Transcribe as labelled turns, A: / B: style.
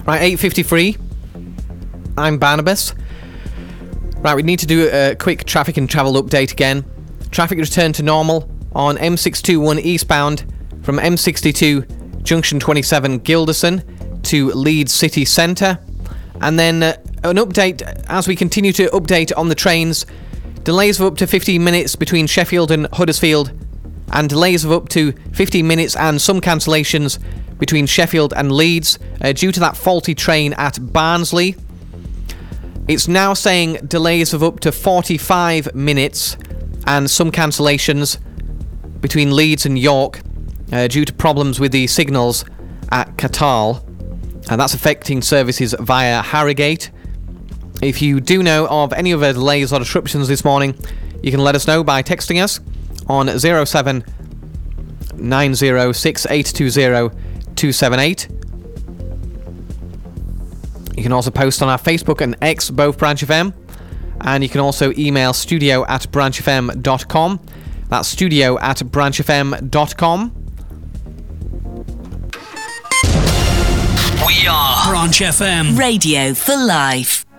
A: Right, 8:53. I'm Barnabas. Right, we need to do a quick traffic and travel update again. Traffic returned to normal on M621 eastbound from M62 Junction 27 Gilderson to Leeds City Centre. And then an update as we continue to update on the trains. Delays of up to 15 minutes between Sheffield and Huddersfield, and delays of up to 15 minutes and some cancellations between Sheffield and Leeds due to that faulty train at Barnsley. It's now saying delays of up to 45 minutes and some cancellations between Leeds and York due to problems with the signals at Catal, and that's affecting services via Harrogate. If you do know of any other delays or disruptions this morning, you can let us know by texting us on 07906820278. You can also post on our Facebook and X, both Branch FM, and you can also email studio@branchfm.com. That's studio@branchfm.com.
B: We are Branch FM.
C: Radio for life.